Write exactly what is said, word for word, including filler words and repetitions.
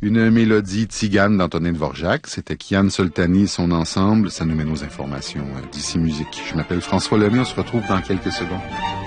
Une mélodie tzigane d'Antonin Dvorak. C'était Kian Soltani et son ensemble. Ça nous mène aux informations d'ici musique. Je m'appelle François Lemay. On se retrouve dans quelques secondes.